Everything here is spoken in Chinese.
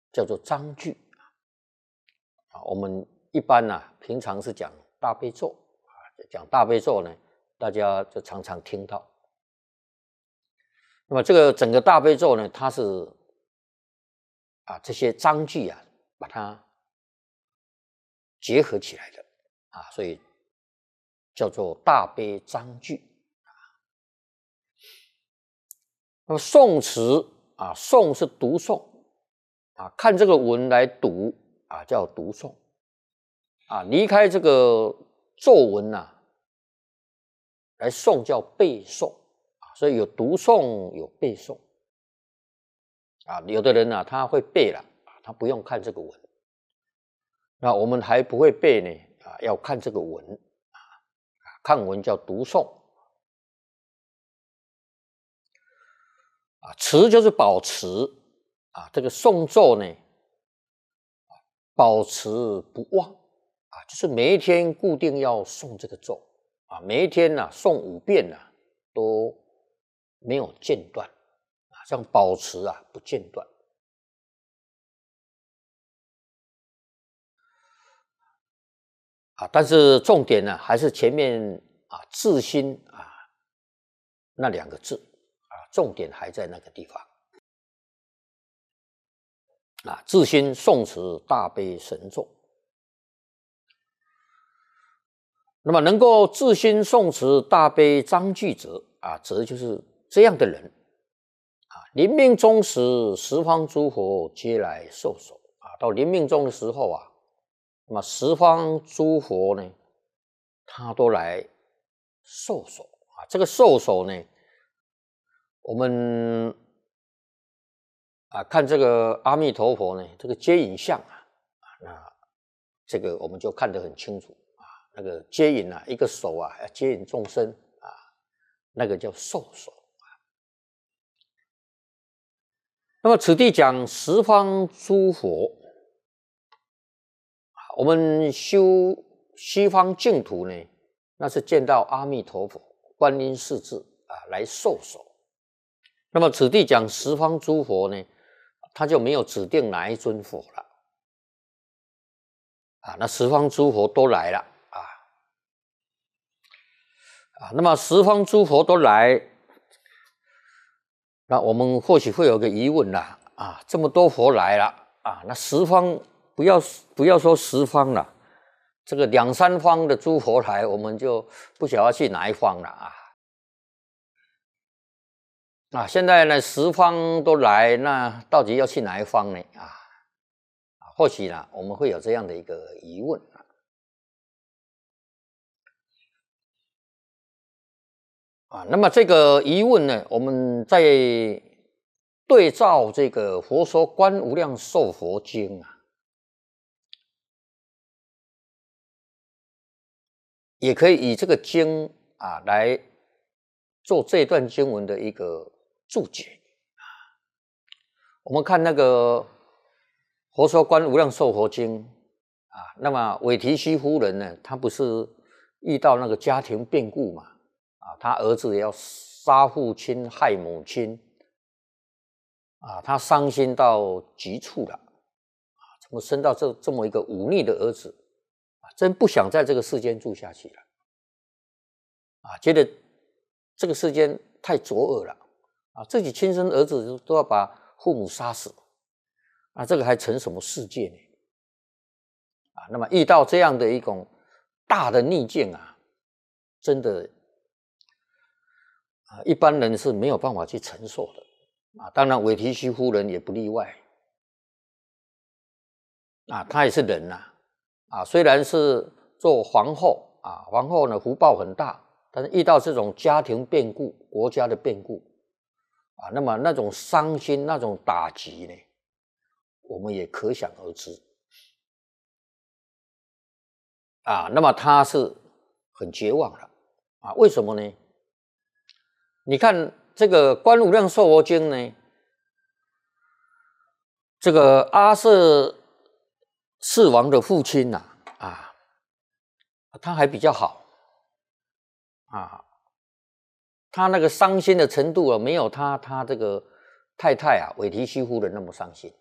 叫做章句啊。我们一般平常是讲大悲咒啊，讲大悲咒呢，大家就常常听到。那么这个整个大悲咒呢，它是这些章句把它结合起来的所以叫做大悲章句。那么诵词诵是读诵看这个文来读叫读诵离开这个咒文来诵叫背诵所以有读诵有背诵有的人他会背了他不用看这个文，那我们还不会背呢要看这个文看文叫读诵持就是保持这个诵咒呢保持不忘就是每一天固定要诵这个咒每一天诵5遍都没有间断这样保持不间断但是重点还是前面自心那2个字重点还在那个地方自心诵持大悲神咒。那么能够自心诵持大悲章句者则就是这样的人临命终时，十方诸佛皆来受手到临命终的时候那么十方诸佛呢，他都来受手这个受手呢，我们看这个阿弥陀佛呢，这个接引相那这个我们就看得很清楚那个接引一个手要接引众生那个叫受手那么此地讲十方诸佛我们修西方净土呢，那是见到阿弥陀佛观音世智来受手。那么此地讲十方诸佛呢，他就没有指定哪一尊佛了那十方诸佛都来了那么十方诸佛都来，那我们或许会有个疑问这么多佛来了那十方不要说十方了，这个2、3方的诸佛来，我们就不晓得去哪一方了现在呢10方都来，那到底要去哪一方呢或许我们会有这样的一个疑问那么这个疑问呢，我们在对照这个《佛说观无量寿佛经》也可以以这个经来做这段经文的一个注解我们看那个《佛说观无量寿佛经》那么韦提希夫人呢，她不是遇到那个家庭变故嘛他儿子也要杀父亲害母亲他伤心到极处了怎么生到这么一个忤逆的儿子真不想在这个世间住下去了觉得这个世间太浊恶了自己亲生儿子都要把父母杀死这个还成什么世界呢那么遇到这样的一种大的逆境真的一般人是没有办法去承受的当然韦提希夫人也不例外她也是人虽然是做皇后皇后呢福报很大，但是遇到这种家庭变故国家的变故那么那种伤心那种打击呢，我们也可想而知那么她是很绝望了为什么呢？你看这个《观无量寿佛经》呢，这个阿阇世王的父亲他还比较好他那个伤心的程度没有他这个太太韦提希夫人那么伤心